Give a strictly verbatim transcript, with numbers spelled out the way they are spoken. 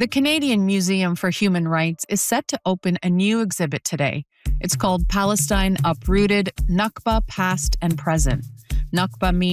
The Canadian Museum for Human Rights is set to open a new exhibit today. It's called Palestine Uprooted, Nakba Past and Present. Nakba means